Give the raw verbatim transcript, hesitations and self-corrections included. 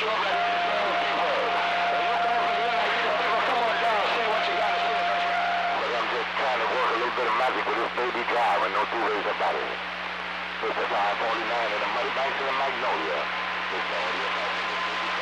Trying to work a little bit of magic with this baby drive and no two ways about it. It's the five forty-nine in the Muddy Banks of the Magnolia. It's all your